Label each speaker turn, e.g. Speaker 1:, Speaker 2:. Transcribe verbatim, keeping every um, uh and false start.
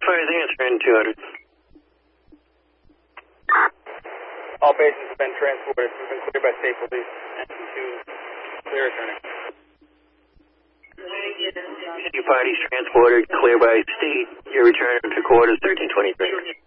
Speaker 1: Advising, it's been two hundred.
Speaker 2: All patients have been transported. We've been cleared by state police. And to clear returning.
Speaker 1: Two parties transported, clear by state. Your return to quarters thirteen twenty-three.